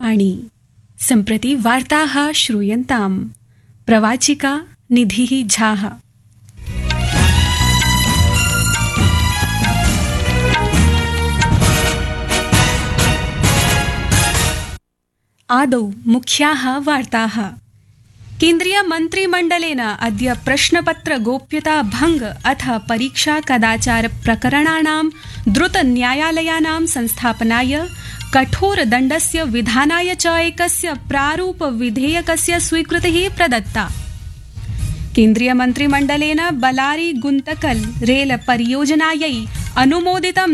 आकाशवाणी सम्प्रति वार्ताः श्रूयन्ताम् प्रवाचिका निधिः झाः। आदौ मुख्याः वार्ताः। केन्द्रीय मन्त्रिमण्डलेन अद्य प्रश्नपत्र गोप्यता भंग अथ परीक्षा कदाचार प्रकरणानां द्रुत न्यायालयानां संस्थापनाय कठोर दण्डस्य विधानाय च एकस्य प्रारूप विधेयकस्य स्वीकृतिः प्रदत्ता। केन्द्रीय मन्त्रिमण्डलेन बलारी गुन्तकल रेल परियोजनायै अनुमोदितं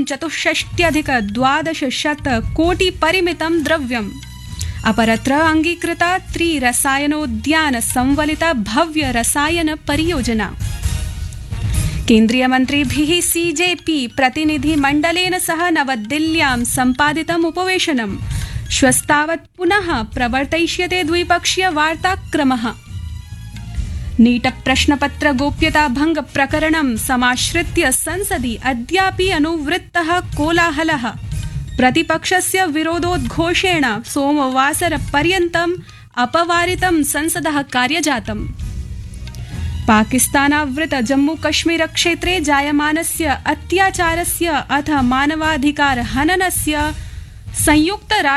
64,1200 कोटि परिमितं द्रव्यम्। अपरत्र अंगीकृता त्रिरसायनोद्यान संवलिता भव्य रसायन परियोजना। केन्द्रीय मन्त्रिभिः सीजेपी प्रतिनिधिमण्डलेन सह नवदिल्ल्यां सम्पादितम् उपवेशनं श्वस्तावत् पुनः प्रवर्तयिष्यते द्विपक्षीय वार्ताक्रमः। नीट प्रश्नपत्र गोप्यता भंग प्रकरणं समाश्रित्य संसदि अद्यापि अनुवृत्तः कोलाहलः प्रतिपक्षस्य विरोधोद्घोषेण सोमवासरपर्यन्तम् अपवारितं संसदः कार्यजातम्। पाकिस्तानावृत जम्मूकश्मीर क्षेत्रे जायमानस्य अत्याचारस्य अथ मानवाधिकार हननस्य संयुक्त